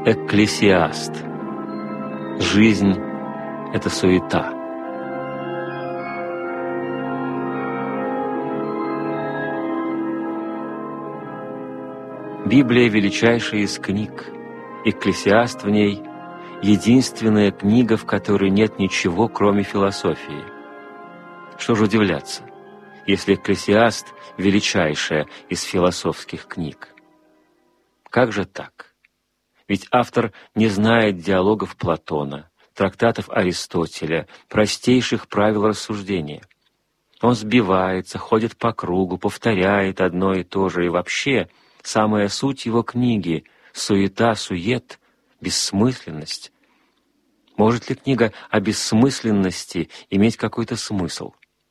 Экклесиаст. Жизнь — это суета. Библия — величайшая из книг. Экклесиаст в ней — единственная книга, в которой нет ничего, кроме философии. Что же удивляться, если Экклесиаст — величайшая из философских книг? Как же так? Ведь автор не знает диалогов Платона, трактатов Аристотеля, простейших правил рассуждения. Он сбивается, ходит по кругу, повторяет одно и то же, и вообще самая суть его книги — суета, сует, бессмысленность. Может ли книга о бессмысленности иметь какой-то смысл?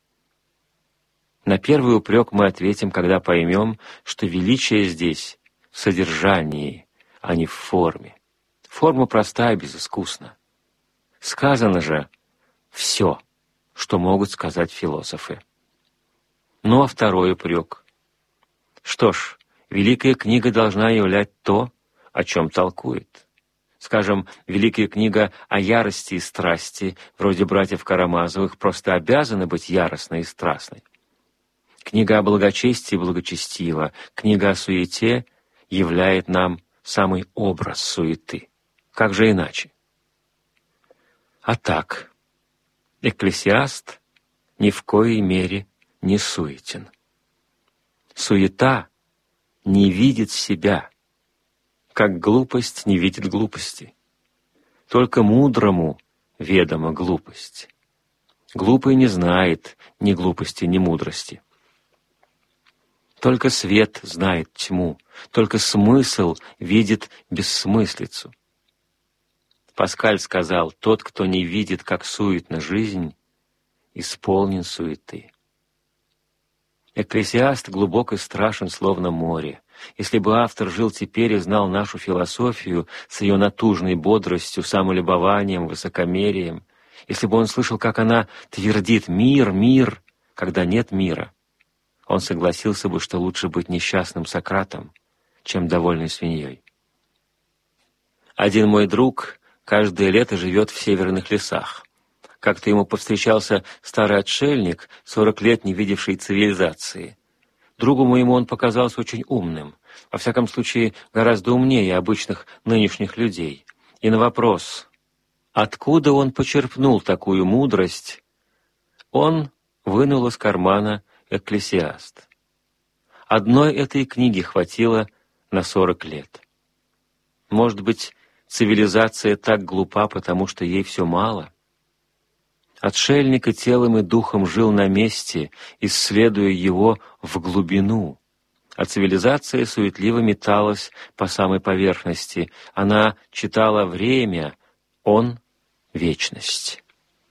На первый упрек мы ответим, когда поймем, что величие здесь в содержании, а не в форме. Форма простая, безыскусна. Сказано же все, что могут сказать философы. Ну а второй упрек. Что ж, великая книга должна являть то, о чем толкует. Скажем, великая книга о ярости и страсти, вроде братьев Карамазовых, просто обязана быть яростной и страстной. Книга о благочестии благочестива, книга о суете являет нам самый образ суеты. Как же иначе? А так, Экклесиаст ни в коей мере не суетен. Суета не видит себя, как глупость не видит глупости. Только мудрому ведома глупость. Глупый не знает ни глупости, ни мудрости. Только свет знает тьму, только смысл видит бессмыслицу. Паскаль сказал: «Тот, кто не видит, как суетна жизнь, исполнен суеты». Экклесиаст глубок и страшен, словно море. Если бы автор жил теперь и знал нашу философию с ее натужной бодростью, самолюбованием, высокомерием, если бы он слышал, как она твердит «мир, мир», когда нет мира, он согласился бы, что лучше быть несчастным Сократом, чем довольной свиньей. Один мой друг каждое лето живет в северных лесах. Как-то ему повстречался старый отшельник, 40 лет не видевший цивилизации. Другу моему он показался очень умным, во всяком случае гораздо умнее обычных нынешних людей. И на вопрос, откуда он почерпнул такую мудрость, он вынул из кармана Экклесиаст. Одной этой книги хватило на 40 лет. Может быть, цивилизация так глупа, потому что ей все мало? Отшельник и телом, и духом жил на месте, исследуя его в глубину, а цивилизация суетливо металась по самой поверхности. Она читала время, он — вечность.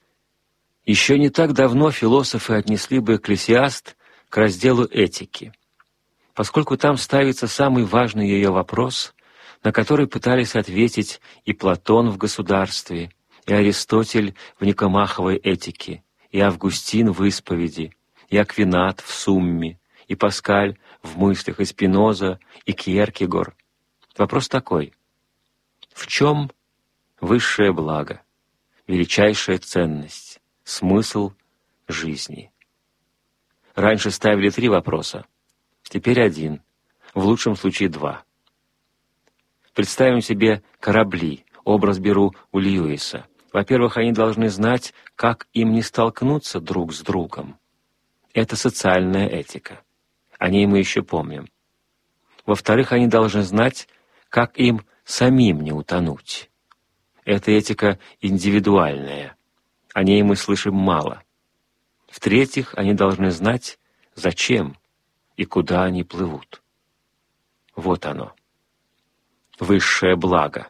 Еще не так давно философы отнесли бы Экклесиаст к разделу этики, поскольку там ставится самый важный ее вопрос, на который пытались ответить и Платон в «Государстве», и Аристотель в «Никомаховой этике», и Августин в «Исповеди», и Аквинат в «Сумме», и Паскаль в «Мыслях», и Спиноза, и Кьеркегор. Вопрос такой: в чем высшее благо, величайшая ценность, смысл жизни? Раньше ставили 3 вопроса, теперь 1, в лучшем случае 2. Представим себе корабли, образ беру у Льюиса. Во-первых, они должны знать, как им не столкнуться друг с другом. Это социальная этика. О ней мы еще помним. Во-вторых, они должны знать, как им самим не утонуть. Это этика индивидуальная. О ней мы слышим мало. В-третьих, они должны знать, зачем и куда они плывут. Вот оно. Высшее благо.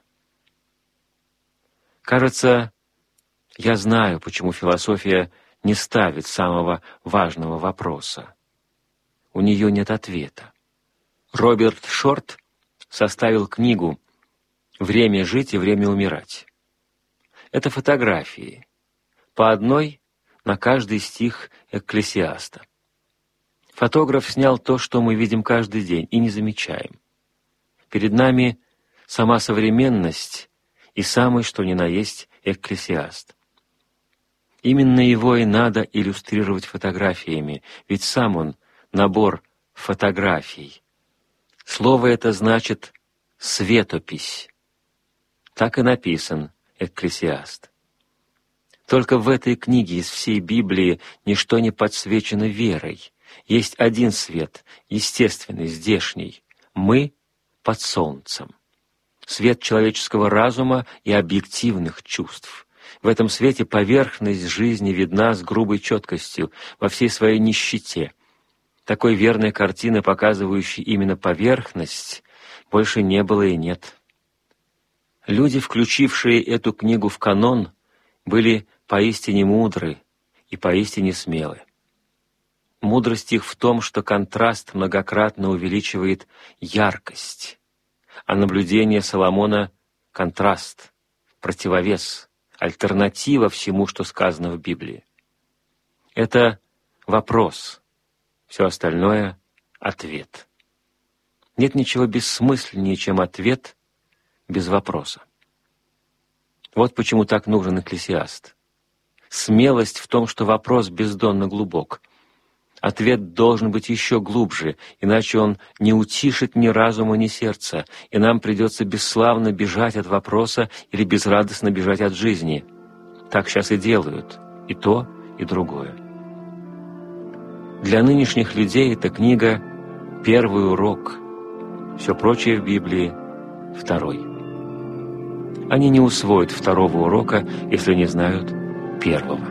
Кажется, я знаю, почему философия не ставит самого важного вопроса. У нее нет ответа. Роберт Шорт составил книгу «Время жить и время умирать». Это фотографии, по одной на каждый стих Экклесиаста. Фотограф снял то, что мы видим каждый день, и не замечаем. Перед нами сама современность и самый что ни на есть Экклесиаст. Именно его и надо иллюстрировать фотографиями, ведь сам он — набор фотографий. Слово это значит «светопись». Так и написан Экклесиаст. Только в этой книге из всей Библии ничто не подсвечено верой. Есть один свет, естественный, здешний. Мы под солнцем. Свет человеческого разума и объективных чувств. В этом свете поверхность жизни видна с грубой четкостью, во всей своей нищете. Такой верной картины, показывающей именно поверхность, больше не было и нет. Люди, включившие эту книгу в канон, были поистине мудры и поистине смелы. Мудрость их в том, что контраст многократно увеличивает яркость, а наблюдение Соломона — контраст, противовес, альтернатива всему, что сказано в Библии. Это вопрос, все остальное — ответ. Нет ничего бессмысленнее, чем ответ без вопроса. Вот почему так нужен Экклесиаст. Смелость в том, что вопрос бездонно глубок. Ответ должен быть еще глубже, иначе он не утишит ни разума, ни сердца, и нам придется бесславно бежать от вопроса или безрадостно бежать от жизни. Так сейчас и делают, и то, и другое. Для нынешних людей эта книга — первый урок, все прочее в Библии — второй. Они не усвоят второго урока, если не знают первого.